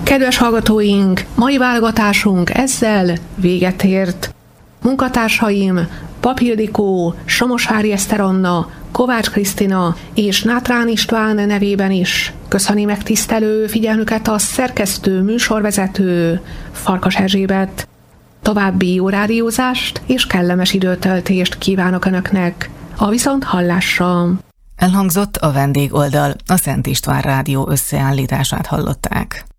Kedves hallgatóink, mai válogatásunk ezzel véget ért. Munkatársaim Pap Ildikó, Somosári Eszter Anna, Kovács Krisztina és Nátrán István nevében is köszöni megtisztelő figyelmüket a szerkesztő, műsorvezető Farkas Erzsébet. További jó rádiózást és kellemes időtöltést kívánok Önöknek. A viszonthallásra! Elhangzott a vendégoldal, a Szent István Rádió összeállítását hallották.